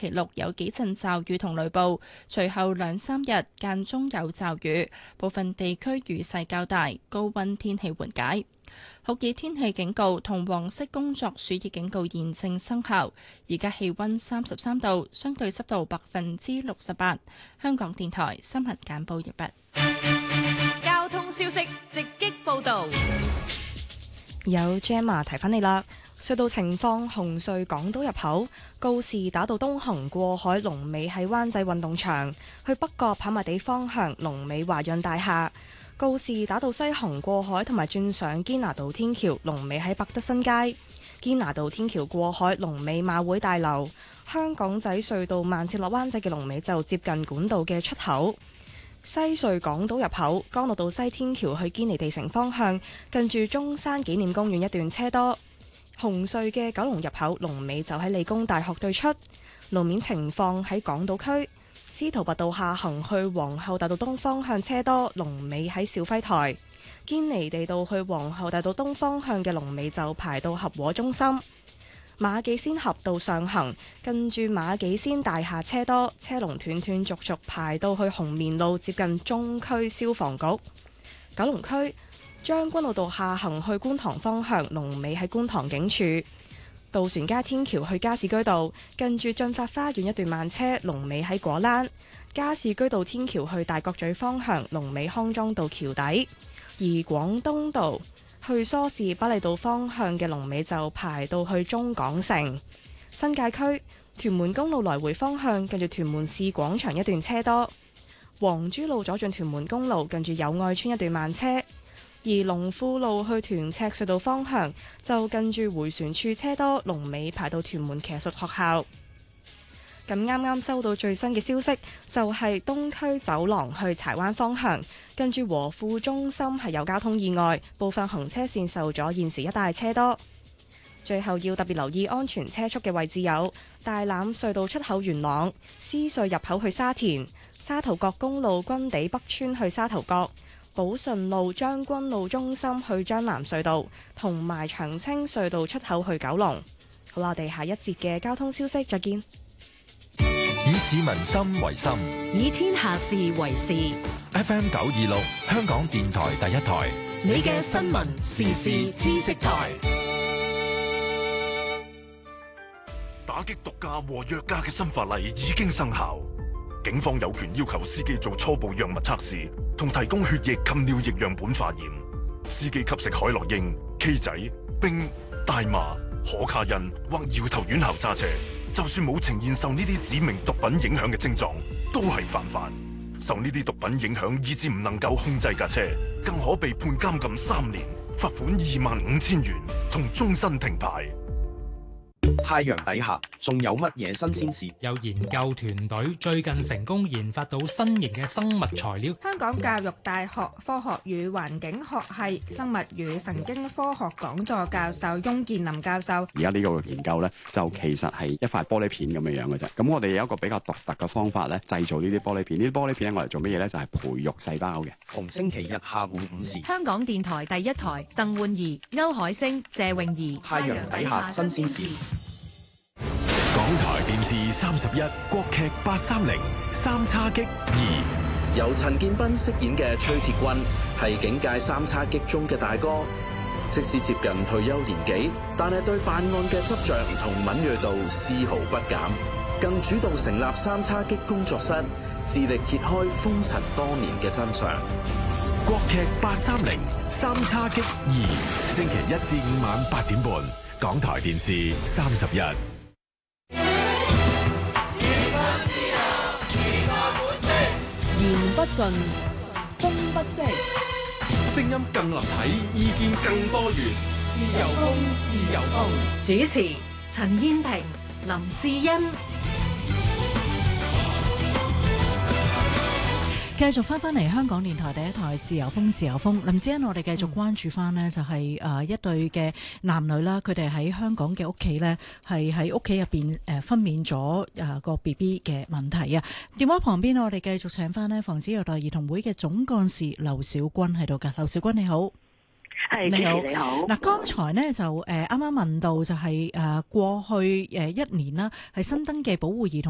期六有幾陣驟雨同雷暴，隨後兩三日間中有驟雨，部分地區雨勢較大，高溫天氣緩解。酷熱天氣警告同黃色工作暑熱警告現正生效。而家氣溫33度，相對濕度68%。香港電台新聞簡報完畢。 交通消息直擊報道。 有 Gemma 提返你啦。隧道情況：紅隧港島入口告士打道東行過海龍尾喺灣仔運動場，去北角跑馬地方向龍尾華潤大廈；告士打道西行過海同埋轉上堅拿道天橋龍尾喺百德新街；堅拿道天橋過海龍尾馬會大樓；香港仔隧道慢線落灣仔嘅龍尾就接近管道嘅出口。西隧港島入口，干諾道西天橋去堅尼地城方向，近住中山紀念公園一段車多。紅隧嘅九龍入口，龍尾就喺理工大學對出。路面情況喺港島區，司徒拔道下行去皇后大道東方向車多，龍尾喺肇輝台。堅尼地道去皇后大道東方向嘅龍尾就排到合和中心。馬己仙峽道上行，近住馬己仙大廈車多，車龍斷斷續續排到去紅棉路接近中區消防局。九龍區將軍澳道下行去觀塘方向，龍尾喺觀塘警署。渡船街天橋去加士居道，近住進發花園一段慢車，龍尾喺果欄。加士居道天橋去大角咀方向，龍尾康莊道橋底。而廣東道去梳士巴利道方向嘅龍尾就排到去中港城。新界區屯門公路來回方向，近住屯門市廣場一段車多。黃珠路左進屯門公路，近住友愛村一段慢車。而龍富路去屯赤隧道方向，就近住迴旋處車多，龍尾排到屯門騎術學校。咁啱啱收到最新嘅消息，就係東區走廊去柴灣方向，跟住和富中心係有交通意外，部分行車線受阻，現時一帶車多。最後要特別留意安全車速嘅位置有大欖隧道出口元朗、獅隧入口去沙田、沙頭角公路軍地北村去沙頭角、寶順路將軍路中心去將南隧道，同埋長青隧道出口去九龍。好啦，我哋下一節嘅交通消息再見。 以市民心為心， 以天下事為事。 FM 926，香港電台第一台， 你嘅新聞時事知識台。 打擊毒駕和藥駕嘅新法例已經生效，警方有權要求司機做初步藥物測試，同提供血液及尿液樣本化驗。司機吸食海洛因、K 仔、冰、大麻、可卡因或搖頭丸後揸車，就算冇呈現受呢啲指明毒品影響嘅症狀，都係犯法。受呢啲毒品影響以致唔能夠控制架車，更可被判監禁3年、罰款25,000元同終身停牌。 太陽底下仲有乜嘢新鮮事？ 有研究團隊最近成功研發到新型嘅生物材料。 香港教育大學科學與環境學系生物與神經科學講座教授翁建林教授， 而家呢個研究呢，就其實係一塊玻璃片咁樣嘅啫。咁我哋有一個比較獨特嘅方法咧，製造呢啲玻璃片。呢啲玻璃片咧，我哋做乜嘢咧？就係培育細胞嘅。 逢星期日下午5時， 香港電台第一台，鄧煥儀、歐海星、謝泳儀。 太陽底下新鮮事。 港台電視31國劇830三叉戟2， 由陳建斌飾演嘅崔鐵軍係警界三叉戟中嘅大哥，即使接近退休年紀，但係對辦案嘅執着同敏銳度絲毫不減，更主動成立三叉戟工作室，致力揭開風塵多年嘅真相。 國劇830三叉戟2，星期1至5晚8點半，港台電視31。 言不盡，風不息， 聲音更立體，意見更多元。自由風，自由風。 主持：陳燕萍、林志欣。 繼續翻嚟香港電台第一台自由風，自由風。林志欣，我哋繼續關注翻呢，就係一對嘅男女啦，佢哋喺香港嘅屋企呢，係喺屋企入邊分娩咗個 BB 嘅問題啊。電話旁邊我哋繼續請翻呢防止虐待兒童會嘅總幹事劉小君喺度㗎。劉小君你好。 係，你好。 嗱，剛才呢就啱啱問到就係過去1年啦，係新登記保護兒童